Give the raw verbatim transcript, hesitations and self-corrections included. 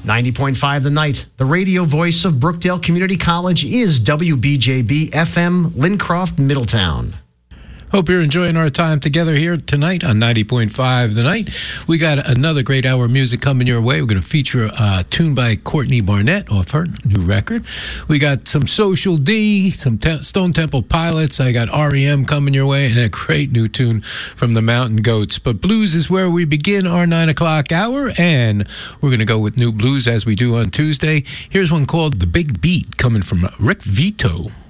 ninety point five The Night, the radio voice of Brookdale Community College, is W B J B F M, Lincroft, Middletown. Hope you're enjoying our time together here tonight on ninety point five The Night. We got another great hour of music coming your way. We're going to feature a tune by Courtney Barnett off her new record. We got some Social D, some Te- Stone Temple Pilots. I got R E M coming your way, and a great new tune from the Mountain Goats. But blues is where we begin our nine o'clock hour, and we're going to go with new blues as we do on Tuesday. Here's one called The Big Beat, coming from Rick Vito.